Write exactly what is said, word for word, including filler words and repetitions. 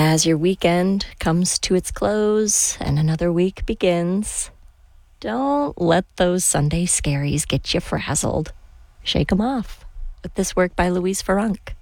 as your weekend comes to its close and another week begins, don't let those Sunday scaries get you frazzled. Shake 'em off with this work by Louise Farunk.